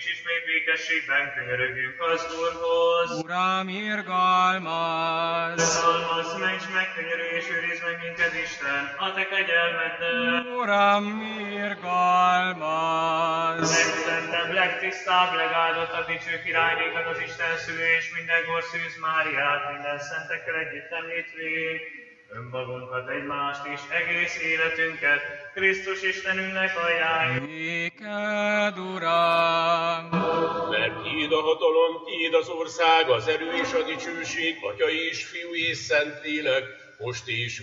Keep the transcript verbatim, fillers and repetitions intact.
és ismét békességben könyörögjünk az Úrhoz. Uram, irgalmaz! Irgalmazz meg, s megkönyörülj, és őrizd meg minket, Isten, a te kegyelmeddel. Uram, irgalmaz! Legszentebb, legtisztább, legáldottabb, dicső királynékat, az Isten szülő és mindenkor Szűz Máriát, minden szentekkel együtt említvén, önmagunkat, egymást és egész életünket Krisztus Istenünknek ajánljuk. Néked, Uram! Mert tiéd a hatalom, tiéd az ország, az erő és a dicsőség, Atya és Fiú és Szentlélek, most és